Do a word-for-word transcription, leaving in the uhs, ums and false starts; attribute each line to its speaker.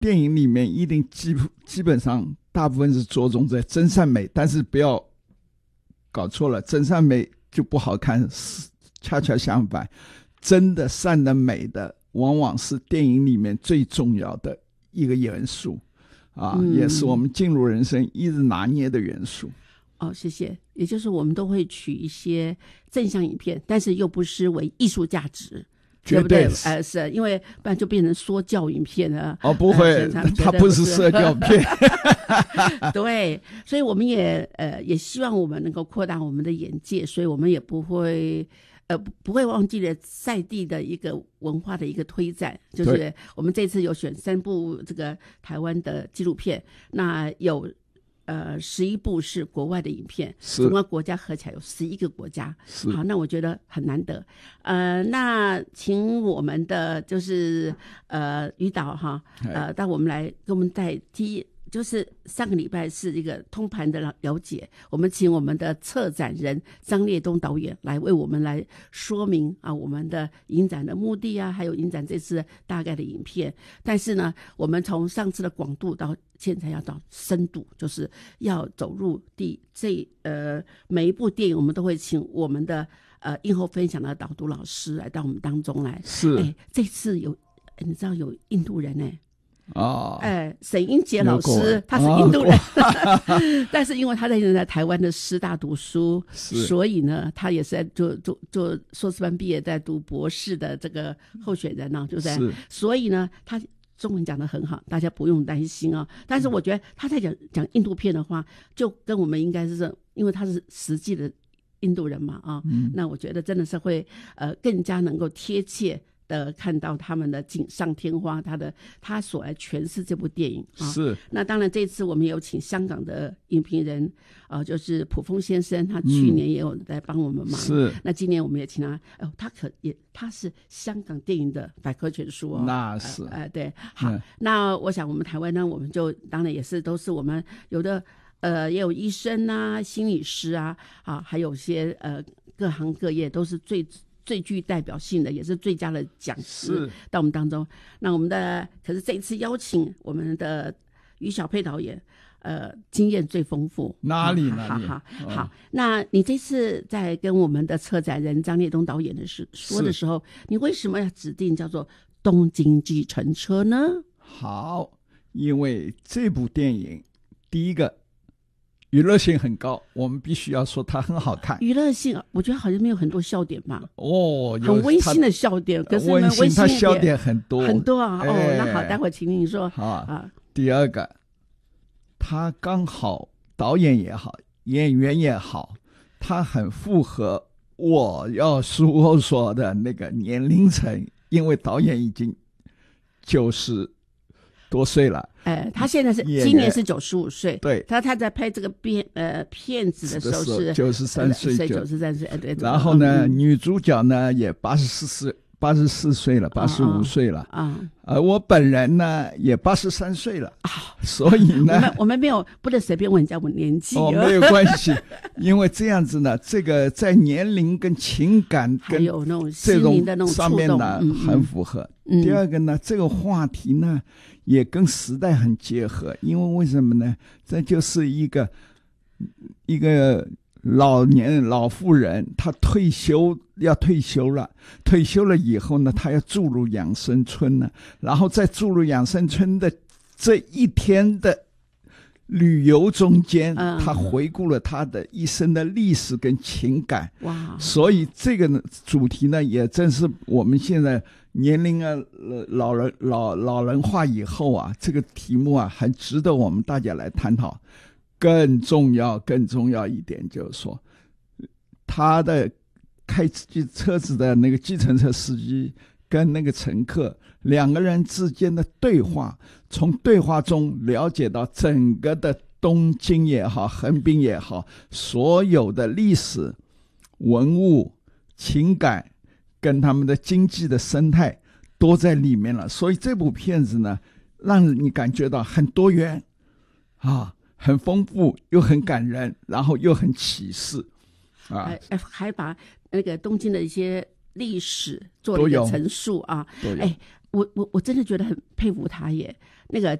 Speaker 1: 电影里面一定基基本上大部分是着重在真善美，但是不要搞错了，真善美就不好看，恰恰相反，真的善的美的往往是电影里面最重要的一个元素啊、嗯，也是我们进入人生一直拿捏的元素。
Speaker 2: 哦，谢谢。也就是我们都会取一些正向影片，但是又不失为艺术价值，
Speaker 1: 绝对
Speaker 2: 对不对？呃，是因为不然就变成说教影片了。
Speaker 1: 哦，不会，呃、它不是社交片。
Speaker 2: 对，所以我们也呃也希望我们能够扩大我们的眼界，所以我们也不会呃不会忘记了在地的一个文化的一个推展。就是我们这次有选三部这个台湾的纪录片，那有。呃，十一部是国外的影片，总共国家合起来有十一个国家。好，那我觉得很难得。呃，那请我们的就是呃于导哈，呃，到我们来跟我们带第就是上个礼拜是一个通盘的了解，我们请我们的策展人张烈东导演来为我们来说明啊我们的影展的目的啊，还有影展这次大概的影片。但是呢，我们从上次的广度到现在要到深度，就是要走入第这呃每一部电影，我们都会请我们的呃映后分享的导读老师来到我们当中来。
Speaker 1: 是，
Speaker 2: 哎，这次有你知道有印度人哎、欸。
Speaker 1: 哦，
Speaker 2: 哎，沈英杰老师他是印度人，哦、但是因为他在在台湾的师大读书，所以呢，他也是在做做做硕士班毕业，在读博士的这个候选人呢、啊，对不对？所以呢，他中文讲得很好，大家不用担心啊。但是我觉得他在讲讲印度片的话，就跟我们应该是，因为他是实际的印度人嘛啊，嗯、那我觉得真的是会呃更加能够贴切。的看到他们的锦上添花，他的他所来诠释这部电影啊。
Speaker 1: 是。
Speaker 2: 那当然，这次我们有请香港的影评人啊、呃，就是卜峰先生，他去年也有在帮我们忙。是、嗯。那今年我们也请他，哦，他可也他是香港电影的百科全书哦。
Speaker 1: 那是。
Speaker 2: 呃，呃对，好、嗯。那我想我们台湾呢，我们就当然也是都是我们有的呃，也有医生啊、心理师啊，啊，还有些呃各行各业都是最。最具代表性的，也是最佳的讲师到我们当中。那我们的可是这一次邀请我们的于小佩导演，呃，经验最丰富。
Speaker 1: 哪里哪里？
Speaker 2: 好好好、哦、好。那你这次在跟我们的策展人张烈东导演的时说的时候，你为什么要指定叫做《东京计程车》呢？
Speaker 1: 好，因为这部电影，第一个。娱乐性很高，我们必须要说它很好看。
Speaker 2: 娱乐性，我觉得好像没有很多笑点嘛。
Speaker 1: 哦，
Speaker 2: 很温馨的笑点，可是温馨
Speaker 1: 它笑点很多
Speaker 2: 很多啊。哎、哦，那好，待会请您说。
Speaker 1: 好啊。第二个，他刚好导演也好，演员也好，他很符合我要说说的那个年龄层，因为导演已经九十多岁了。
Speaker 2: 呃，他现在是今年是九十五岁，
Speaker 1: 对，
Speaker 2: 他他在拍这个片呃片子的时候是
Speaker 1: 九十三岁，
Speaker 2: 九十三岁，哎对。
Speaker 1: 然后呢，嗯、女主角呢也八十四岁，八十四岁了，八十五岁了啊。而、呃、我本人呢也八十三岁了啊，所以呢，
Speaker 2: 我们我们没有不能随便问人家我年纪
Speaker 1: 哦，没有关系，因为这样子呢，这个在年龄跟情感跟
Speaker 2: 还有那种心灵的那种
Speaker 1: 上面呢、嗯、很符合。嗯、第二个呢，这个话题呢。也跟时代很结合，因为为什么呢？这就是一个一个老年老妇人，她退休要退休了，退休了以后呢，她要住入养生村呢，然后在住入养生村的这一天的旅游中间，
Speaker 2: 嗯、
Speaker 1: 她回顾了她的一生的历史跟情感。
Speaker 2: 哇！
Speaker 1: 所以这个呢主题呢，也正是我们现在。年龄啊，老人老老人化以后啊，这个题目啊，很值得我们大家来探讨。更重要、更重要一点就是说，他的开车子的那个计程车司机跟那个乘客两个人之间的对话，从对话中了解到整个的东京也好，横滨也好，所有的历史、文物、情感。跟他们的经济的生态都在里面了，所以这部片子呢，让你感觉到很多元啊，很丰富，又很感人，然后又很启示啊，
Speaker 2: 还还把那个东京的一些历史做了一个陈述啊，哎，我我我真的觉得很佩服他耶。 那个